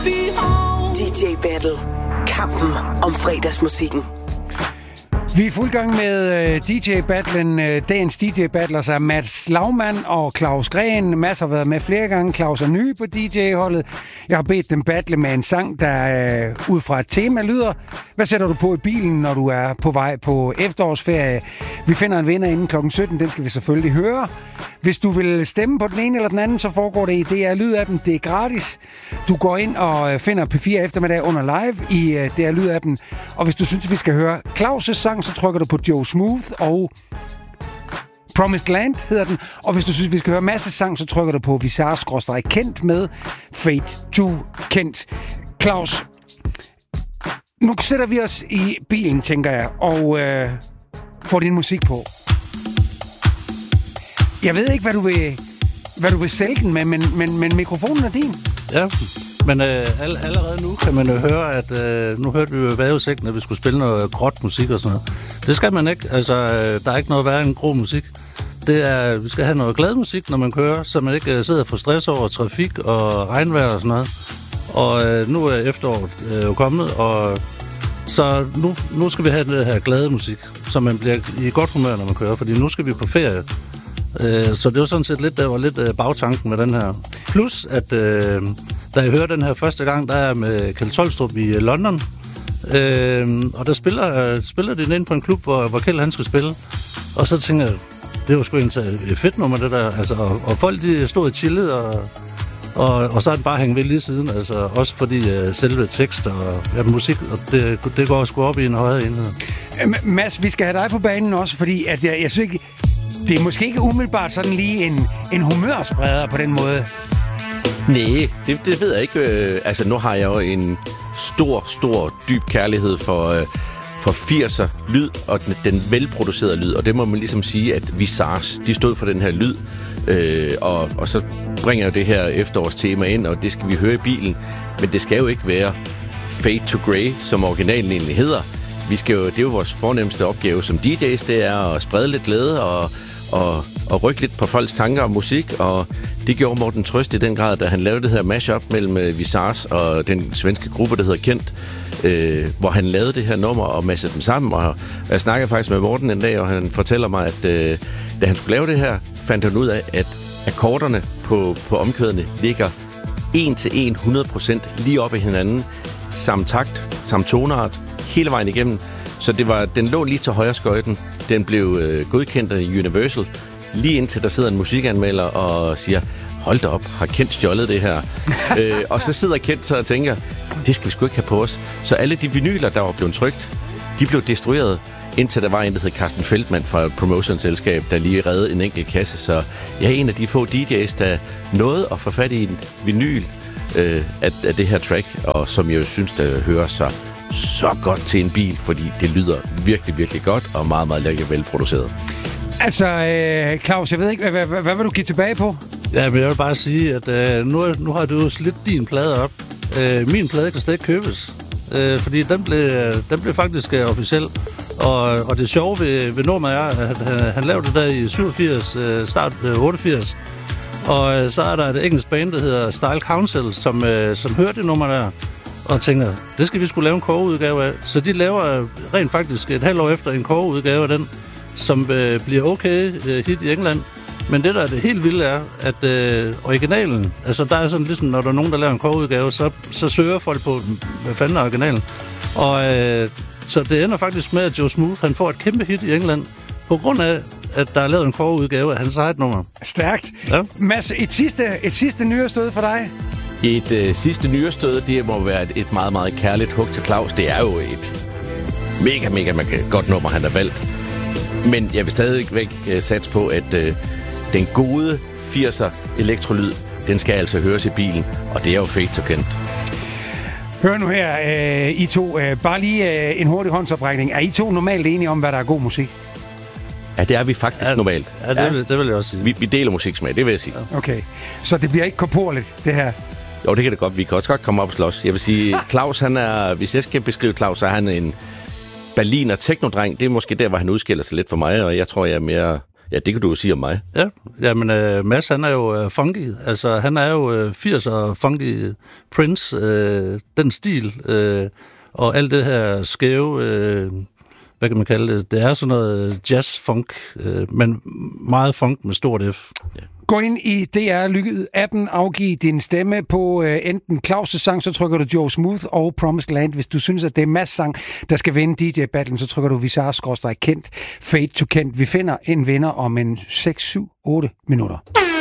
DJ Battle. Kampen om fredagsmusikken. Vi er fuld gang med DJ-battlen. Dagens DJ-battler er Mads Laumann og Claus Gren. Mads har været med flere gange. Claus er ny på DJ-holdet. Jeg har bedt dem battle med en sang, der ud fra et tema lyder. Hvad sætter du på i bilen, når du er på vej på efterårsferie? Vi finder en vinder inden klokken 17. Den skal vi selvfølgelig høre. Hvis du vil stemme på den ene eller den anden, så foregår det i DR Lyd-appen. Det er gratis. Du går ind og finder P4 eftermiddag under live i DR Lyd-appen. Og hvis du synes, vi skal høre Claus' sang, så trykker du på Joe Smooth og Promised Land hedder den. Og hvis du synes, vi skal høre Mads' sang, så trykker du på Visage-Kendt med Fade to Kendt. Claus, nu sætter vi os i bilen, tænker jeg, og får din musik på. Jeg ved ikke, hvad du vil sælge den med, men mikrofonen er din. Ja, men allerede nu kan man jo høre, at nu hørte vi jo i vejrudsigten, at vi skulle spille noget gråt musik og sådan noget. Det skal man ikke. Altså, der er ikke noget værre end grå musik. Vi skal have noget glad musik, når man kører, så man ikke sidder for stress over trafik og regnvejr og sådan noget. Og nu er efteråret jo kommet, og så nu skal vi have det her glade musik, så man bliver i godt humør, når man kører, fordi nu skal vi på ferie. Så det var sådan set lidt bagtanken med den her. Plus, at da jeg hørte den her første gang, der er med Kjeld Tolstrup i London, og der spiller de ind på en klub, hvor Kjeld han skal spille. Og så tænker jeg, det var sgu et fedt nummer, det der. Altså, og folk de stod og chillede, og så er den bare hængt ved lige siden. Altså, også fordi selve tekst og musik, og det går sgu op i en højere enhed. Mads, vi skal have dig på banen også, fordi at jeg synes ikke, det er måske ikke umiddelbart sådan lige en humørspreder på den måde. Nej, det ved jeg ikke. Altså, nu har jeg jo en stor, dyb kærlighed for 80'er lyd og den velproducerede lyd. Og det må man ligesom sige, at Visage, de stod for den her lyd. Og så bringer jeg det her efterårstema ind, og det skal vi høre i bilen. Men det skal jo ikke være Fade to Grey, som originalen egentlig hedder. Det er jo vores fornemmeste opgave som DJ's, det er at sprede lidt glæde og rykke lidt på folks tanker om musik, og det gjorde Morten Trøst i den grad, da han lavede det her mashup mellem Visage og den svenske gruppe, der hedder Kendt, hvor han lavede det her nummer og massede dem sammen, og jeg snakkede faktisk med Morten en dag, og han fortæller mig, at da han skulle lave det her, fandt han ud af, at akkorderne på omkvædene ligger 1-1, 100% lige op i hinanden, samme takt, samme tonart, hele vejen igennem. Så den lå lige til højre skøjten. Den blev godkendt af Universal, lige indtil der sidder en musikanmelder og siger, hold da op, har Kendt stjålet det her? Og så sidder Kendt så og tænker, det skal vi sgu ikke have på os. Så alle de vinyler, der var blevet trykt, de blev destrueret, indtil der var en, der hed Carsten Feldmann fra et promotionselskab, der lige reddede en enkelt kasse. Så jeg er en af de få DJ's, der nåede at få fat i en vinyl af det her track, og som jeg synes, der hører sig så godt til en bil, fordi det lyder virkelig, virkelig godt og meget, meget lækkert velproduceret. Altså, Claus, jeg ved ikke, hvad vil du give tilbage på? Ja, men jeg vil bare sige, at nu har du jo slidt din plade op. Min plade kan slet ikke købes, fordi den blev faktisk officiel. Og det sjove ved nummeret er, at han lavede det der i 87, start 88. Og så er der et engelsk band, der hedder Style Council, som hørte det nummer der, og tænker, det skal vi skulle lave en koreudgave af. Så de laver rent faktisk et halvt år efter en koreudgave af den, som bliver okay hit i England. Men det, der er det helt vilde, er, at originalen, altså der er sådan ligesom, når der er nogen, der laver en koreudgave, så søger folk på, hvad fanden er originalen. Og så det ender faktisk med, at Joe Smooth, han får et kæmpe hit i England, på grund af, at der er lavet en koreudgave af hans eget nummer. Stærkt. Ja. Mads, et sidste nyrestød for dig? Et sidste nyrestød, det må være et meget, meget kærligt hug til Claus. Det er jo et mega godt nummer, han har valgt. Men jeg vil stadigvæk satse på, at den gode 80'er elektrolyd, den skal altså høres i bilen, og det er jo Fade to Kendt. Hør nu her, I to. Bare lige en hurtig håndsoprækning. Er I to normalt enige om, hvad der er god musik? Ja, det er vi faktisk normalt. Ja, det vil jeg også sige. Vi deler musiksmag, det vil jeg sige. Okay, så det bliver ikke korporligt, det her? Jo, det kan det godt. Vi kan også godt komme op og slås. Jeg vil sige, Claus, han er, hvis jeg skal beskrive Claus, så er han en Berliner teknodreng. Det er måske der, hvor han udskiller sig lidt for mig, og jeg tror, jeg Ja, det kan du jo sige om mig. Ja, jamen Mads, han er jo funky. Altså, han er jo 80'er funky Prince. Den stil og alt det her skæve, hvad kan man kalde det? Det er sådan noget jazz-funk, men meget funk med stort F. Ja. Gå ind i DR-appen, afgiv din stemme på enten Claus' sang, så trykker du Joe Smooth og Promised Land. Hvis du synes, at det er Mads' sang, der skal vinde DJ-battlen, så trykker du Visage-Kent, Fade to Kent. Vi finder en vinder om en 6, 7, 8 minutter.